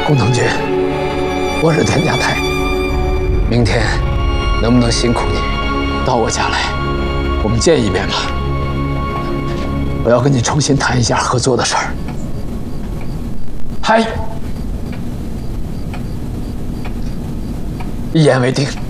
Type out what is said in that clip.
工藤君，我是田家泰，明天能不能辛苦你到我家来，我们见一面吧？我要跟你重新谈一下合作的事儿。嗨，一言为定。